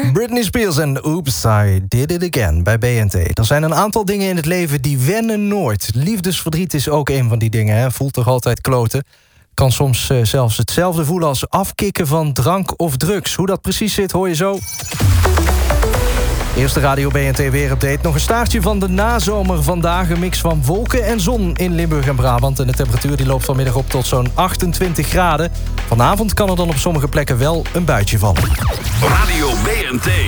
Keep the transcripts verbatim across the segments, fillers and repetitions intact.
Britney Spears en Oops, I Did It Again bij B N T. Er zijn een aantal dingen in het leven die wennen nooit. Liefdesverdriet is ook een van die dingen, hè? Voelt toch altijd kloten. Kan soms uh, zelfs hetzelfde voelen als afkicken van drank of drugs. Hoe dat precies zit, hoor je zo. Eerste Radio B N T weerupdate. Nog een staartje van de nazomer vandaag. Een mix van wolken en zon in Limburg en Brabant. En de temperatuur die loopt vanmiddag op tot zo'n achtentwintig graden. Vanavond kan er dan op sommige plekken wel een buitje vallen. Radio B N T.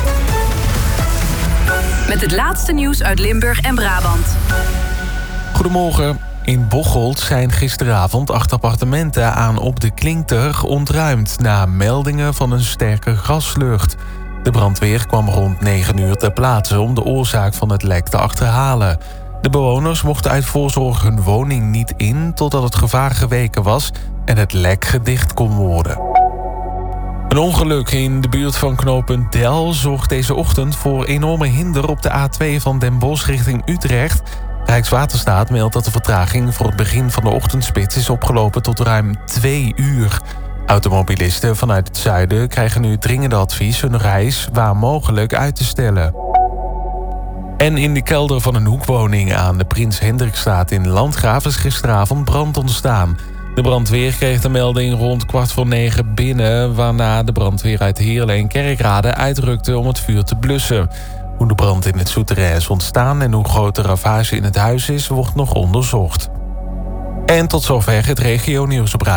Met het laatste nieuws uit Limburg en Brabant. Goedemorgen. In Bocholt zijn gisteravond acht appartementen aan op de Klinkter ontruimd na meldingen van een sterke gaslucht. De brandweer kwam rond negen uur ter plaatse om de oorzaak van het lek te achterhalen. De bewoners mochten uit voorzorg hun woning niet in totdat het gevaar geweken was en het lek gedicht kon worden. Een ongeluk in de buurt van knooppunt Del zorgt deze ochtend voor enorme hinder op de A twee van Den Bosch richting Utrecht. Rijkswaterstaat meldt dat de vertraging voor het begin van de ochtendspits is opgelopen tot ruim twee uur. Automobilisten vanuit het zuiden krijgen nu dringend advies hun reis waar mogelijk uit te stellen. En in de kelder van een hoekwoning aan de Prins Hendrikstraat in Landgraaf is gisteravond brand ontstaan. De brandweer kreeg de melding rond kwart voor negen binnen, waarna de brandweer uit Heerlen en Kerkrade uitrukte om het vuur te blussen. Hoe de brand in het souterrain is ontstaan en hoe groot de ravage in het huis is, wordt nog onderzocht. En tot zover het regionieuws op Radio.